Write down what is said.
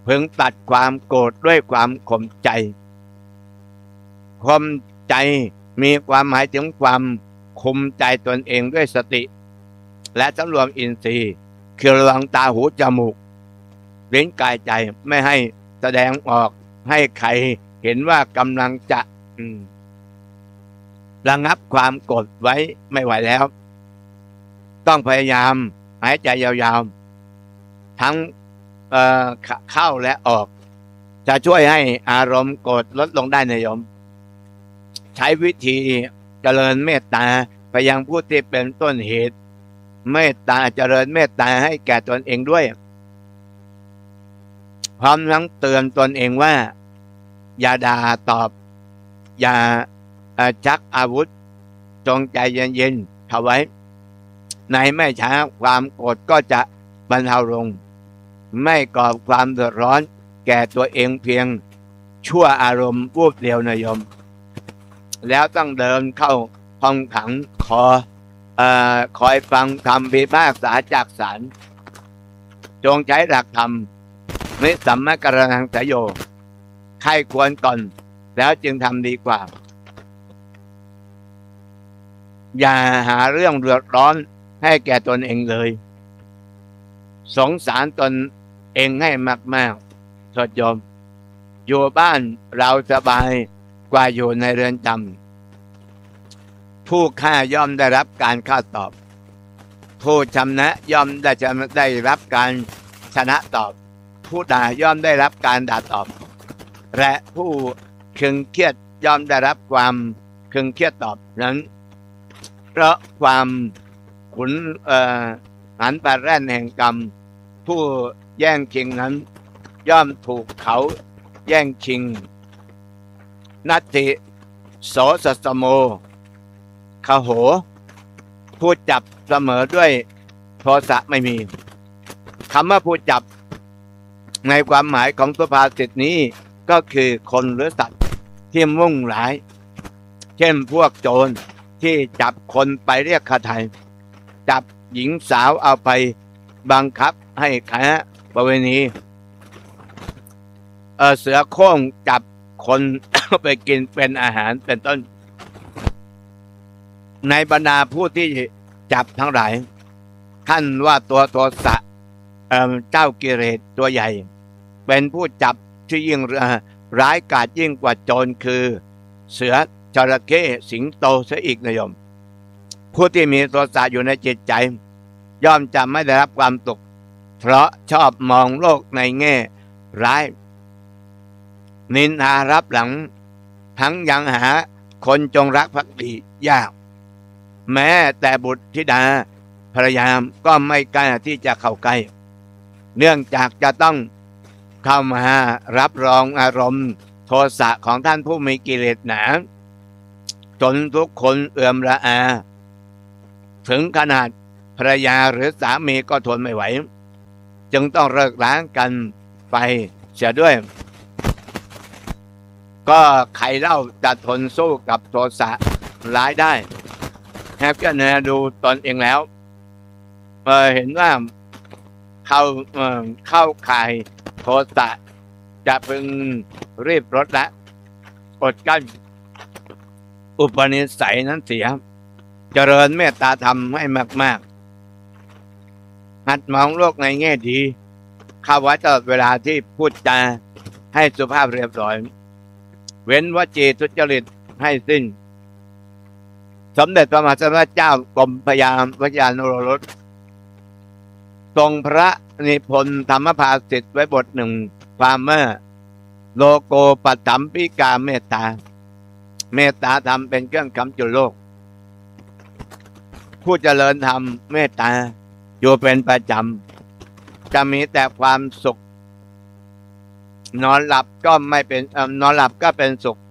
พึงตัดความโกรธด้วยความข่มใจข่มใจมีความหมายถึงความคุมใจตนเองด้วยสติและสำรวมอินทรีย์คือระวังตาหูจมูกลิ้นกายใจไม่ให้แสดงออกให้ใครเห็นว่ากำลังจะระงับความโกรธไว้ไม่ไหวแล้วต้องพยายามหายใจยาวๆทั้งเข้าและออกจะช่วยให้อารมณ์โกรธลดลงได้นะโยมใช้วิธีเจริญเมตตาไปยังผู้ที่เป็นต้นเหตุเมตตาเจริญเมตตาให้แก่ตนเองด้วยพร้อมทั้งเตือนตนเองว่าอย่าด่าตอบอย่าชักอาวุธจงใจเย็นๆเข้าไว้ในไม่ช้าความโกรธก็จะบรรเทาลงไม่ก่อความเดือดร้อนแก่ตัวเองเพียงชั่วอารมณ์วูบเดียวนะโยมแล้วต้องเดินเข้าห้องขังคอยฟังคำพิพากษาจากศาลจงใช้หลักธรรมนิสัมมกรณังสยโยใครควรก่อนแล้วจึงทำดีกว่าอย่าหาเรื่องเดือดร้อนให้แก่ตนเองเลยสงสารตนเองให้มากๆสดโยมอยู่บ้านเราสบายกว่าอยู่ในเรือนจำผู้ฆ่าย่อมได้รับการฆ่าตอบผู้ชนะย่อมได้รับการชนะตอบผู้ด่าย่อมได้รับการด่าตอบและผู้คึงเครียดย่อมได้รับความคึงเครียดตอบนั้นเพราะความขุนหันปลาแร่นแห่งกรรมผู้แย่งชิงนั้นย่อมถูกเขาแย่งชิงนัตติโสสสโมขโหผู้จับเสมอด้วยโทสะไม่มีคำว่าผู้จับในความหมายของสุภาษิตนี้ก็คือคนหรือสัตว์ที่มุ่งร้ายเช่นพวกโจรที่จับคนไปเรียกค่าไถ่จับหญิงสาวเอาไปบังคับให้ค้าประเวณีเสือโคร่งจับคน ไปกินเป็นอาหารเป็นต้นในบรรดาผู้ที่จับทั้งหลายท่านว่าตัวโทสะเจ้ากิเลสตัวใหญ่เป็นผู้จับที่ยิ่งร้ายกาจยิ่งกว่าโจรคือเสือจระเข้สิงโตเสียอีกนะโยมผู้ที่มีโทสะอยู่ในจิตใจย่อมจะไม่ได้รับความสุขเพราะชอบมองโลกในแง่ร้ายนินทารับหลังทั้งยังหาคนจงรักภักดียากแม้แต่บุตรธิดาภรรยาก็ไม่กล้าที่จะเข้าใกล้เนื่องจากจะต้องเข้ามารับรองอารมณ์โทสะของท่านผู้มีกิเลสหนาจนทุกคนเอื่อมระอาถึงขนาดภรรยาหรือสามีก็ทนไม่ไหวจึงต้องเลิกล้างกันไปเสียด้วยก็ใครเล่าจะทนสู้กับโทสะร้ายได้แฮปปี้เนี่ยดูตนเองแล้วเห็นว่าเข้าข่ายโทสะจะพึงรีบลดละอดกั้นอุปนิสัยนั้นเสียเจริญเมตตาธรรมให้มากๆหัดมองโลกในแง่ดีเข้าไว้ตลอดเวลาที่พูดจาให้สุภาพเรียบร้อยเว้นวจีทุจริตให้สิ้นสมเด็จพระมหาสัมมาสัมพุทธเจ้ากรมพยามวญานุโรรสทรงพระนิพนธ์ธรรมภาสิทธิ์ไว้บทหนึ่งความเมื่อโลโกปัตถัมปิกาเมตตาเมตตาธรรมเป็นเครื่องกำจุดโลกผู้เจริญธรรมเมตตาอยู่เป็นประจำจะมีแต่ความสุขนอนหลับก็ไม่เป็นนอนหลับก็เป็นสุข